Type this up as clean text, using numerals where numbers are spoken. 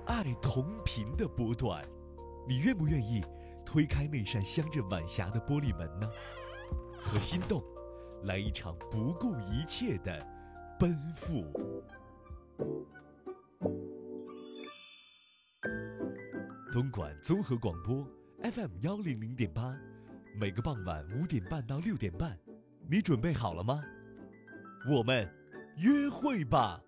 爱同频的波段，你愿不愿意推开那扇镶着晚霞的玻璃门呢？和心动来一场不顾一切的奔赴。东莞综合广播 FM100.8，每个傍晚5点半到6点半，你准备好了吗？我们约会吧。